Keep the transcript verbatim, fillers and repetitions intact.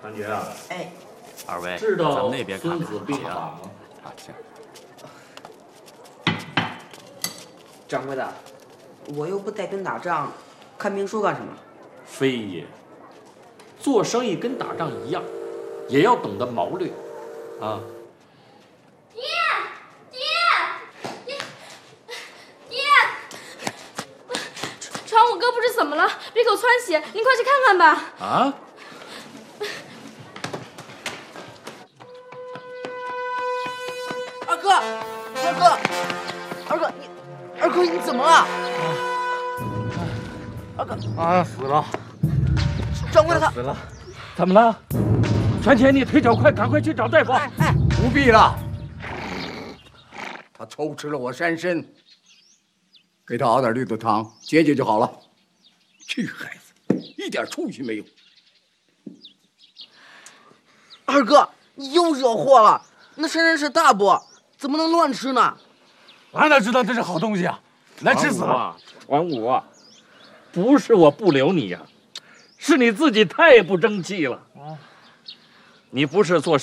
长觉啊， 哎， 二位， 知道咱们那边看孙子兵看行法吗？ 啊，行。 掌柜的，我又不带兵打仗，看兵书干什么？ 非也，做生意跟打仗一样，也要懂得谋略，啊。 爹，爹，爹，爹！传我哥不知怎么了，鼻口窜血，您快去看看吧。 啊？ 二哥，二哥，二哥，你，二哥你怎么了？二哥啊，死了！ 掌柜的他死了，怎么了？传钱，你腿脚快，赶快去找大夫。 哎哎， 不必了，他偷吃了我山参，给他熬点绿豆汤解解就好了。这孩子一点出息没有。 二哥你又惹祸了，那山参是大补，怎么能乱吃呢？ 俺哪知道这是好东西啊？来吃死了！ 传武啊，不是我不留你呀、啊，是你自己太不争气了。你不是做